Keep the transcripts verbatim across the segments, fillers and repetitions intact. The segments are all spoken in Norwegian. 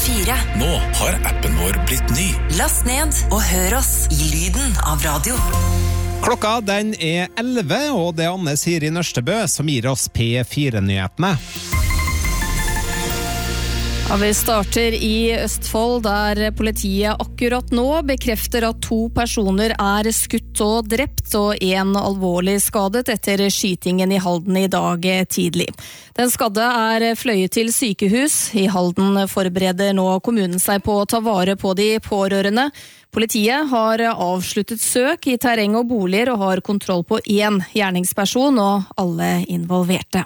fire. Nå har appen vår blitt ny. Last ned og hør oss i lyden av radio. Klokka den er elleve, og det er Anne Siri Nørstebø som gir oss P fire-nyhetene. Ja, vi starter i Østfold, der politiet akkurat nå bekrefter at to personer er skutt og drept, og en alvorlig skadet etter skytingen i Halden i dag tidlig. Den skadde er fløyet til sykehus. I Halden forbereder nå kommunen seg på å ta vare på de pårørende. Politiet har avsluttet søk i terreng og boliger og har kontroll på én gjerningsperson og alle involverte.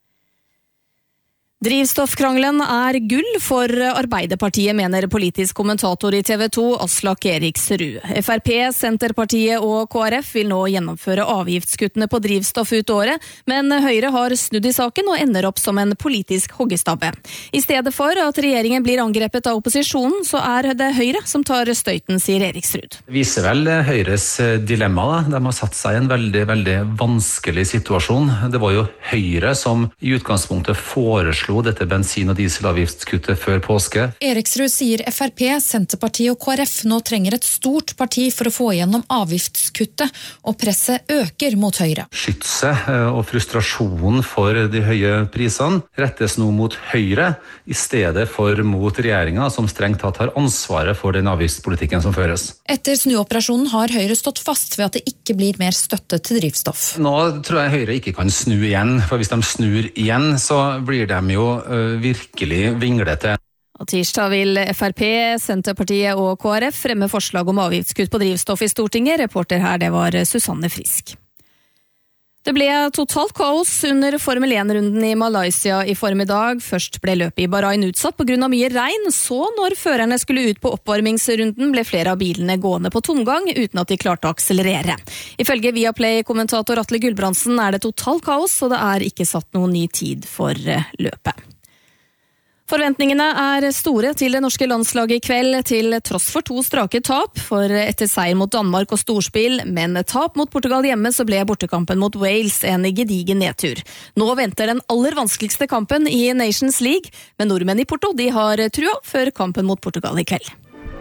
Drivstoffkrangelen er gull for Arbeiderpartiet, mener politisk kommentator i T V to, Aslak Eriksrud. F R P, Senterpartiet og K R F vil nå gjennomføre avgiftskuttene på drivstoff ut året, men Høyre har snudd i saken og ender opp som en politisk hoggestabbe. I stedet for at regjeringen blir angrepet av opposisjonen, så er det Høyre som tar støyten, sier Eriksrud. Det viser vel Høyres dilemma, da. De har satt seg i en veldig, veldig vanskelig situasjon. Det var jo Høyre som i utgangspunktet foreslo dette bensin- og dieselavgiftskuttet før påske. Eriksrud sier F R P, Senterpartiet og K R F nå trenger et stort parti for å få igjennom avgiftskuttet, og presset øker mot Høyre. Skytset og frustrasjonen for de høye prisene rettes nå mot Høyre, i stedet for mot regjeringen, som strengt tatt har ansvaret for den avgiftspolitikken som føres. Etter snuoperasjonen har Høyre stått fast ved at det ikke blir mer støtte til drivstoff. Nå tror jeg Høyre ikke kan snu igjen, for hvis de snur igjen, så blir de jo virkelig vinglete. Og tirsdag vil F R P, Senterpartiet og K R F fremme forslag om avgiftskutt på drivstoff i Stortinget. Reporter her, det var Susanne Frisk. Det ble totalt kaos under Formel én-runden i Malaysia i formiddag. Først ble løpet i Bahrain utsatt på grunn av mye regn. Så, når førerne skulle ut på oppvarmingsrunden, ble flere av bilene gående på tomgang uten at de klarte å akselerere. Ifølge Viaplay-kommentator Atle Gulbrandsen er det totalt kaos, og det er ikke satt noen ny tid for løpet. Forventningene er store til det norske landslaget i kveld, til tross for to strake tap, for etter seier mot Danmark og storspill, men tap mot Portugal hjemme, så ble bortekampen mot Wales en gedigen nedtur. Nå venter den aller vanskeligste kampen i Nations League, men nordmenn i Porto, de har trua før kampen mot Portugal i kveld.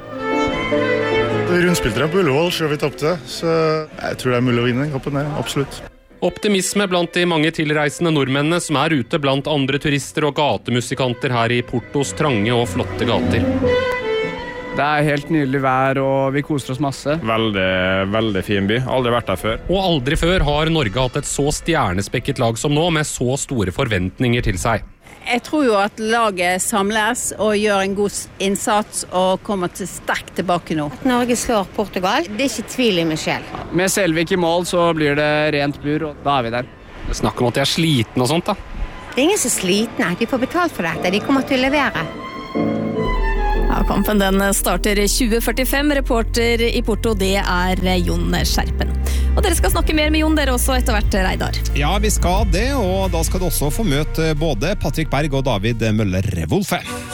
Rundspilte på Ullevål, selv vi tappte, så jeg tror det er mulig å vinne den kampen, absolutt. Optimisme blant de mange tilreisende nordmennene som er ute blant andre turister og gatemusikanter her i Portos trange og flotte gater. Det er helt nydelig vær, og vi koser oss masse. Veldig, veldig fin by. Aldri vært der før. Og aldri før har Norge hatt et så stjernespekket lag som nå, med så store forventninger til seg. Jeg tror jo at laget samles og gjør en god innsats og kommer til sterkt tilbake nå. At Norge slår Portugal, det er ikke tvil i meg selv. Med Selvik i mål så blir det rent bur, og da er vi der. Det snakker om at de er sliten og sånt da. Det er ingen som er slitne, de får betalt for dette, de kommer til å levere. Ja, kampen den starter tjue førtifem, reporter i Porto, det er Jon Skjerpen. Og dere skal snakke mer med Jon, dere også etter hvert, Reidar. Ja, vi skal det, og da skal du også få møte både Patrick Berg og David Møller Wolfe.